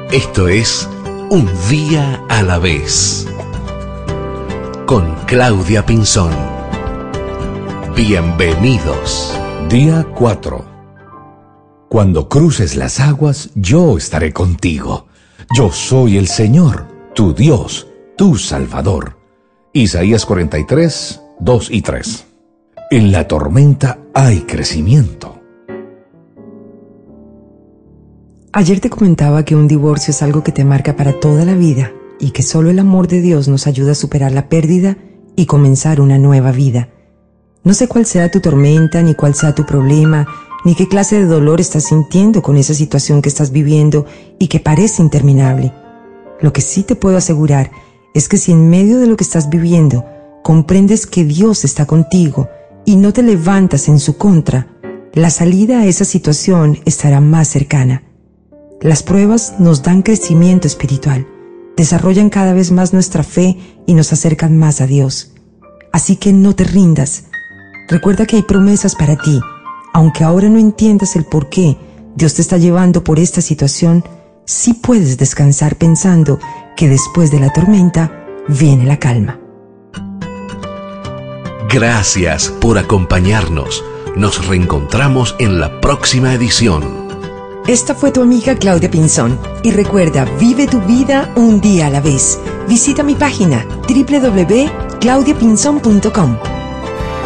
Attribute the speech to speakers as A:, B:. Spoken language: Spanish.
A: Esto es Un Día a la Vez, con Claudia Pinzón. Bienvenidos.
B: Día 4. Cuando cruces las aguas, yo estaré contigo. Yo soy el Señor, tu Dios, tu Salvador. Isaías 43, 2 y 3. En la tormenta hay crecimiento.
C: Ayer te comentaba que un divorcio es algo que te marca para toda la vida y que solo el amor de Dios nos ayuda a superar la pérdida y comenzar una nueva vida. No sé cuál sea tu tormenta, ni cuál sea tu problema, ni qué clase de dolor estás sintiendo con esa situación que estás viviendo y que parece interminable. Lo que sí te puedo asegurar es que si en medio de lo que estás viviendo comprendes que Dios está contigo y no te levantas en su contra, la salida a esa situación estará más cercana. Las pruebas nos dan crecimiento espiritual, desarrollan cada vez más nuestra fe y nos acercan más a Dios. Así que no te rindas. Recuerda que hay promesas para ti. Aunque ahora no entiendas el por qué Dios te está llevando por esta situación, sí puedes descansar pensando que después de la tormenta viene la calma.
A: Gracias por acompañarnos. Nos reencontramos en la próxima edición.
C: Esta fue tu amiga Claudia Pinzón. Y recuerda, vive tu vida un día a la vez. Visita mi página www.claudiapinzon.com.